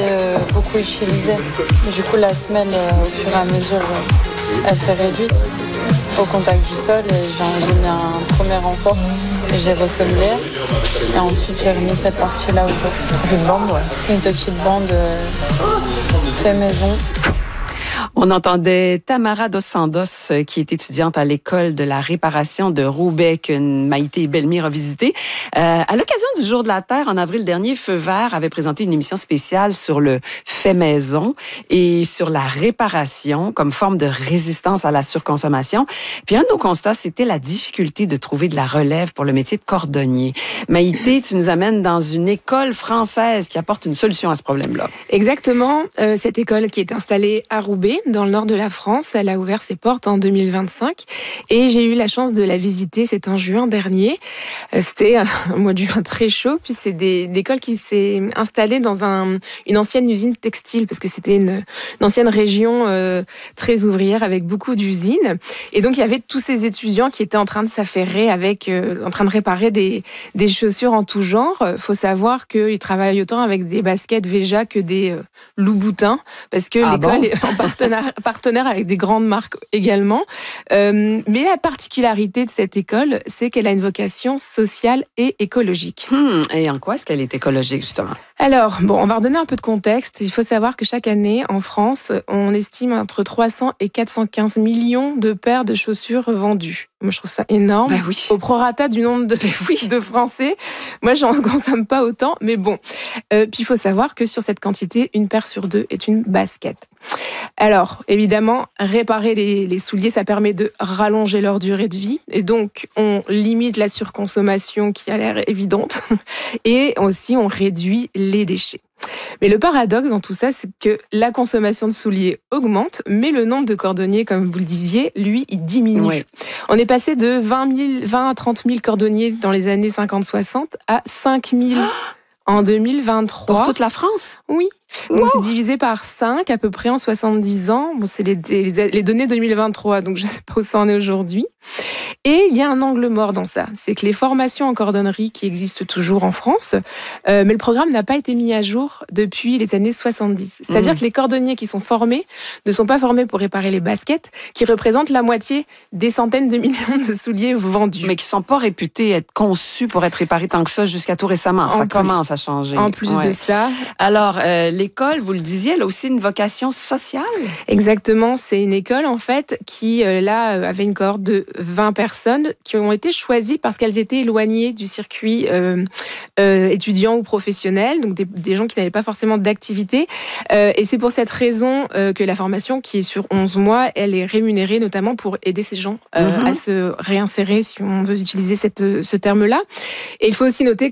beaucoup utilisée. Du coup, la semelle, au fur et à mesure, elle s'est réduite au contact du sol. Et j'ai mis un premier renfort. J'ai ressemblé. Et ensuite, j'ai remis cette partie-là autour. Une bande, ouais. Une petite bande fait maison. On entendait Tamara Dos Santos, qui est étudiante à l'école de la réparation de Roubaix, que Maïté Bellemire a visité. À l'occasion du Jour de la Terre, en avril dernier, Feu Vert avait présenté une émission spéciale sur le fait maison et sur la réparation comme forme de résistance à la surconsommation. Puis un de nos constats, c'était la difficulté de trouver de la relève pour le métier de cordonnier. Maïté, tu nous amènes dans une école française qui apporte une solution à ce problème-là. Exactement. Cette école qui est installée à Roubaix, dans le nord de la France. Elle a ouvert ses portes en 2025 et j'ai eu la chance de la visiter. C'était en juin dernier. C'était un mois de juin très chaud. Puis c'est une école qui s'est installée dans une ancienne usine textile parce que c'était une ancienne région très ouvrière avec beaucoup d'usines. Et donc il y avait tous ces étudiants qui étaient en train de s'affairer en train de réparer des chaussures en tout genre. Faut savoir qu'ils travaillent autant avec des baskets Veja que des Louboutins parce que l'école est en partenaire avec des grandes marques également. Mais la particularité de cette école, c'est qu'elle a une vocation sociale et écologique. Et en quoi est-ce qu'elle est écologique, justement? Alors, on va redonner un peu de contexte. Il faut savoir que chaque année, en France, on estime entre 300 et 415 millions de paires de chaussures vendues. Moi, je trouve ça énorme. Ben oui. Au prorata du nombre de Français. Moi, j'en consomme pas autant, mais bon. Puis, il faut savoir que sur cette quantité, une paire sur deux est une basket. Alors, évidemment, réparer les souliers, ça permet de rallonger leur durée de vie. Et donc, on limite la surconsommation qui a l'air évidente. Et aussi, on réduit les déchets. Mais le paradoxe dans tout ça, c'est que la consommation de souliers augmente, mais le nombre de cordonniers, comme vous le disiez, lui, il diminue. Oui. On est passé de 20 à 30 000 cordonniers dans les années 50-60 à 5 000 en 2023. Pour toute la France? Oui. Donc, c'est divisé par 5 à peu près en 70 ans. C'est les données 2023, donc je ne sais pas où ça en est aujourd'hui. Et il y a un angle mort dans ça. C'est que les formations en cordonnerie qui existent toujours en France, mais le programme n'a pas été mis à jour depuis les années 70. C'est-à-dire que les cordonniers qui sont formés ne sont pas formés pour réparer les baskets, qui représentent la moitié des centaines de millions de souliers vendus. Mais qui ne sont pas réputés être conçus pour être réparés tant que ça jusqu'à tout récemment. Ça commence à changer. En plus de ça. Alors, l'école, vous le disiez, elle a aussi une vocation sociale? Exactement. C'est une école, en fait, qui, avait une cohorte de 20 personnes qui ont été choisies parce qu'elles étaient éloignées du circuit étudiant ou professionnel, donc des gens qui n'avaient pas forcément d'activité. Et c'est pour cette raison que la formation, qui est sur 11 mois, elle est rémunérée notamment pour aider ces gens à se réinsérer, si on veut utiliser ce terme-là. Et il faut aussi noter